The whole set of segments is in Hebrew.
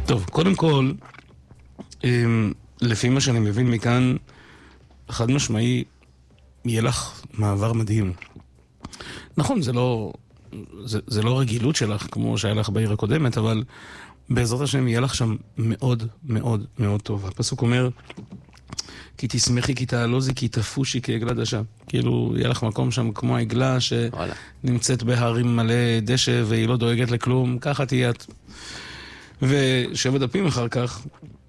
טוב, קודם כל, לפי מה שאני מבין מכאן, חד משמעי, יהיה לך מעבר מדהים. נכון, זה לא רגילות שלך, כמו שהיה לך בעיר הקודמת, אבל בעזרת השם יהיה לך שם מאוד מאוד מאוד טוב. הפסוק אומר, כי תשמחי כי תעלוזי כי תפושי כעגלה דשה. כאילו, יהיה לך מקום שם כמו העגלה שנמצאת בהרים מלא דשא והיא לא דואגת לכלום, ככה תהיה את. ושבע דפים אחר כך,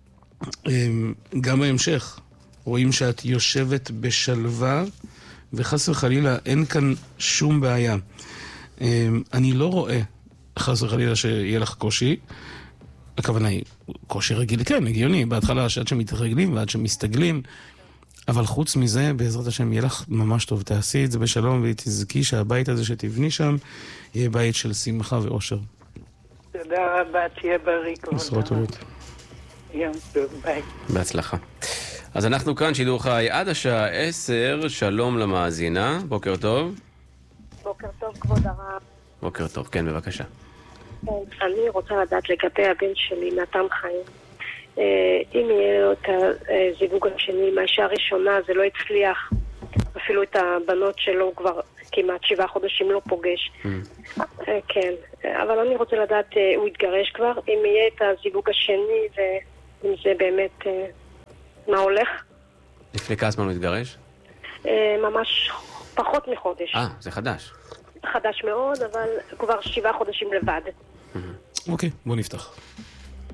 גם בהמשך, רואים שאת יושבת בשלווה, וחס וחלילה אין כאן שום בעיה. אני לא רואה חס וחלילה שיהיה לך קושי. הכוונה היא, קושי רגיל, כן, הגיוני, בהתחלה שעד שמתרגלים ועד שמסתגלים, אבל חוץ מזה, בעזרת השם, יהיה לך ממש טוב. תעשי את זה בשלום ותזכי שהבית הזה שתבני שם, יהיה בית של שמחה ואושר. תודה רבה, תהיה בריא. מסרות טובות. יום טוב, ביי. בהצלחה. אז אנחנו כאן, שידור חי עד השעה 10, שלום למאזינה, בוקר טוב. בוקר טוב, כבוד הרב. בוקר טוב, כן, בבקשה. אני רוצה לדעת לגבי הבן שלי, נתן חיים. אם יהיה לו את הזיווג השני, מהאישה הראשונה זה לא הצליח, אפילו את הבנות שלו כבר כמעט 7 חודשים לא פוגש. כן, אבל אני רוצה לדעת, הוא יתגרש כבר, אם יהיה את הזיווג השני, ואם זה באמת, מה הולך? לפני כמה זמן הוא יתגרש? ממש פחות מחודש. זה חדש. חדש מאוד, אבל כבר 7 חודשים לבד. אוקיי, בוא נפתח.